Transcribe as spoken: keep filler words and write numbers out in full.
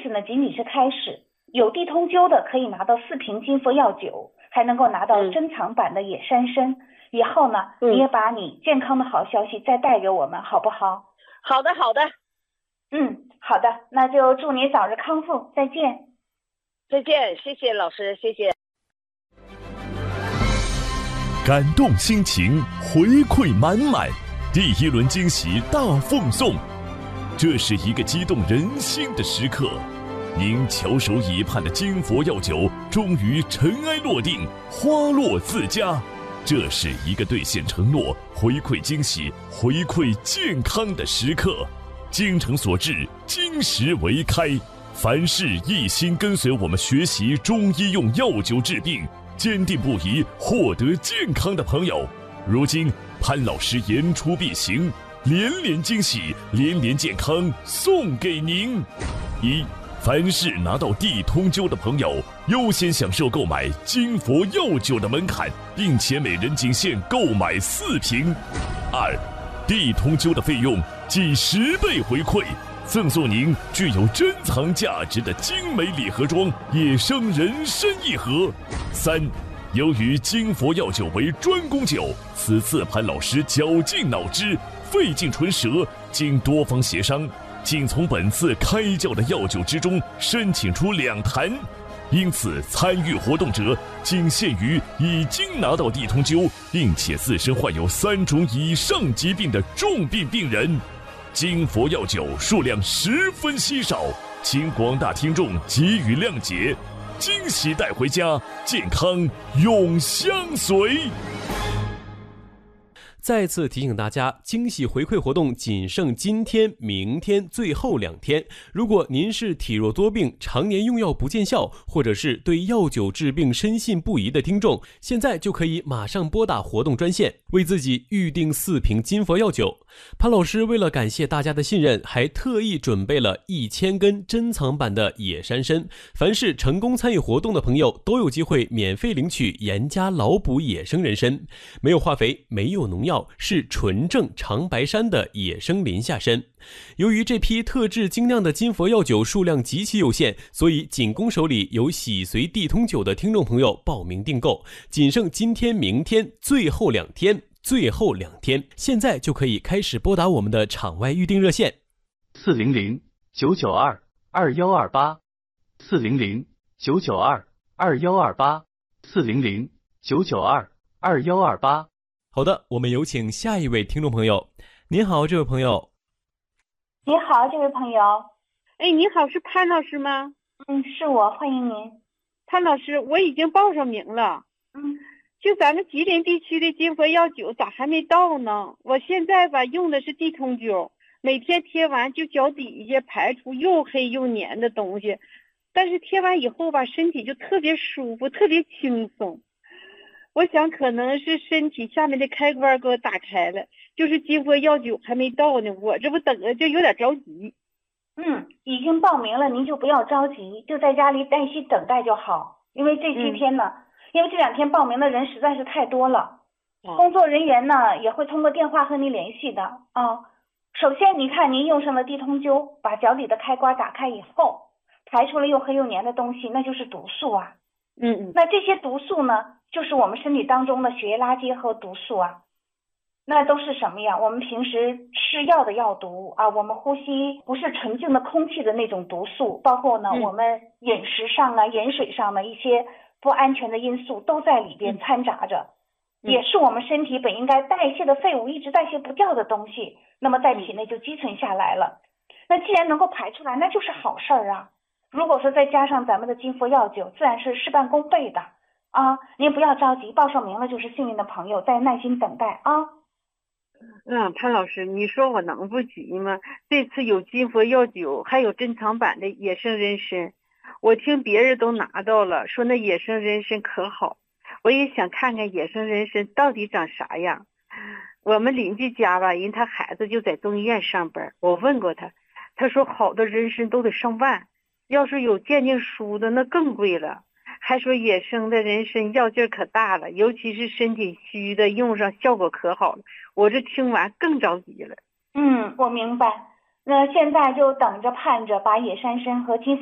次呢仅仅是开始，有地通灸的可以拿到四瓶金佛药酒，还能够拿到珍藏版的野山参。以后呢， 嗯你也把你健康的好消息再带给我们，好不好？ 好的，好的。 嗯，好的，那就祝你早日康复，再见。 再见，谢谢老师，谢谢。 感动心情，回馈满满，第一轮惊喜大奉送，这是一个激动人心的时刻。您翘首以盼的金佛药酒终于尘埃落定，花落自家。这是一个兑现承诺、回馈惊喜、回馈健康的时刻。精诚所至，金石为开。凡是一心跟随我们学习中医用药酒治病，坚定不移获得健康的朋友，如今潘老师言出必行，连连惊喜，连连健康送给您。一，凡是拿到地通灸的朋友，优先享受购买金佛药酒的门槛，并且每人仅限购买四瓶。二，地通灸的费用仅十倍回馈，赠送您具有珍藏价值的精美礼盒装野生人参一盒。三，由于金佛药酒为专供酒，此次潘老师绞尽脑汁，费尽唇舌，经多方协商，仅从本次开窖的药酒之中申请出两坛，因此参与活动者仅限于已经拿到地通灸，并且自身患有三种以上疾病的重病病人。金佛药酒数量十分稀少，请广大听众给予谅解。惊喜带回家，健康永相随。 再次提醒大家，惊喜回馈活动仅剩今天、明天最后两天。如果您是体弱多病、常年用药不见效，或者是对药酒治病深信不疑的听众，现在就可以马上拨打活动专线，为自己预定四瓶金佛药酒。潘老师为了感谢大家的信任，还特意准备了一千根珍藏版的野山参。凡是成功参与活动的朋友，都有机会免费领取严加劳补野生人参，没有化肥，没有农药，是纯正长白山的野生林下参。由于这批特制精酿的金佛药酒数量极其有限，所以仅供手里有喜随地通酒的听众朋友报名订购，仅剩今天、明天最后两天，最后两天，现在就可以开始拨打我们的场外预订热线四零零九九二二幺二八四零零九九二二幺二八四零零九九二二幺二八。 好的，我们有请下一位听众朋友。您好，这位朋友。 你好，这位朋友。 哎，你好，是潘老师吗？ 嗯，是我，欢迎您。 潘老师，我已经报上名了。 嗯， 就咱们吉林地区的金佛药酒咋还没到呢？我现在吧用的是地通灸，每天贴完就脚底下排出又黑又黏的东西，但是贴完以后吧，身体就特别舒服，特别轻松。我想可能是身体下面的开关给我打开了，就是金佛药酒还没到呢，我这不等着就有点着急。 嗯，已经报名了，您就不要着急，就在家里耐心等待就好。因为这几天呢，嗯、因为这两天报名的人实在是太多了，嗯、工作人员呢也会通过电话和您联系的啊。首先，你看您用上了地通灸，把脚底的开关打开以后，排出了又黑又黏的东西，那就是毒素啊。 嗯嗯， 那这些毒素呢，就是我们身体当中的血液垃圾和毒素啊。那都是什么呀？我们平时吃药的药毒啊，我们呼吸不是纯净的空气的那种毒素，包括呢、嗯、我们饮食上啊、饮水上的一些不安全的因素都在里边掺杂着、嗯、也是我们身体本应该代谢的废物一直代谢不掉的东西，那么在体内就积存下来了。那既然能够排出来，那就是好事儿啊。如果说再加上咱们的金佛药酒，自然是事半功倍的啊。您不要着急，报上名了就是幸运的朋友，再耐心等待啊。 嗯，潘老师，你说我能不急吗？这次有金佛药酒，还有珍藏版的野生人参，我听别人都拿到了，说那野生人参可好，我也想看看野生人参到底长啥样。我们邻居家吧，人他孩子就在中医院上班，我问过他，他说好的人参都得上万，要是有鉴定书的那更贵了。还说野生的人参药劲可大了，尤其是身体虚的用上效果可好了。我这听完更着急了。 嗯，我明白。那现在就等着盼着把野山参和金